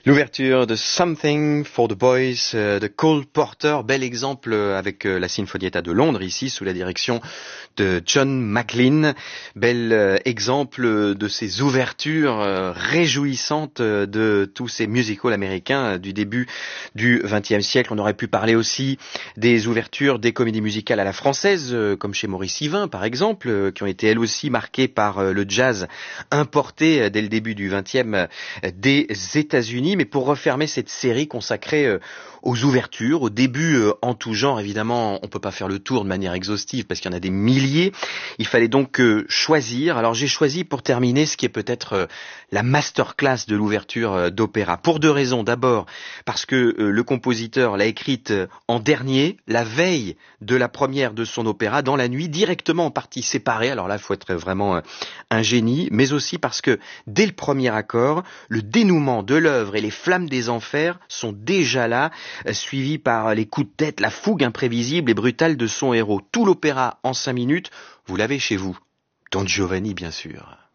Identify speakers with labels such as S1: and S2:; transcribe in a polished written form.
S1: L'ouverture de Something for the Boys de Cole Porter, bel exemple avec la Sinfonietta de Londres, ici sous la direction de John McLean, bel exemple de ces ouvertures réjouissantes de tous ces musicals américains du début du XXe siècle. On aurait pu parler aussi des ouvertures des comédies musicales à la française, comme chez Maurice Yvain par exemple, qui ont été elles aussi marquées par le jazz importé dès le début du XXe des États-Unis. Mais pour refermer cette série consacrée aux ouvertures, aux débuts en tout genre, évidemment, on peut pas faire le tour de manière exhaustive parce qu'il y en a des milliers. Il fallait donc choisir. Alors j'ai choisi pour terminer ce qui est peut-être la masterclass de l'ouverture d'opéra. Pour deux raisons. D'abord, parce que le compositeur l'a écrite en dernier, la veille de la première de son opéra, dans la nuit, directement en parties séparées. Alors là, il faut être vraiment un génie. Mais aussi parce que dès le premier accord, le dénouement de l'œuvre et les flammes des enfers sont déjà là, suivis par les coups de tête, la fougue imprévisible et brutale de son héros. Tout l'opéra en 5 minutes, vous l'avez chez vous. Don Giovanni, bien sûr.